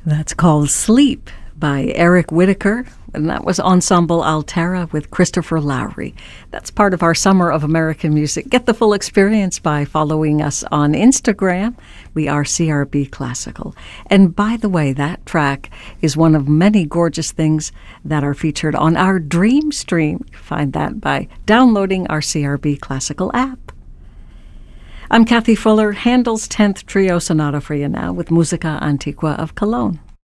That's called Sleep by Eric Whitacre, and that was Ensemble Altera with Christopher Lowry. That's part of our Summer of American Music. Get the full experience by following us on Instagram. We are CRB Classical. And by the way, that track is one of many gorgeous things that are featured on our Dream Stream. Find that by downloading our CRB Classical app. I'm Kathy Fuller, Handel's 10th Trio Sonata for you now with Musica Antiqua of Cologne.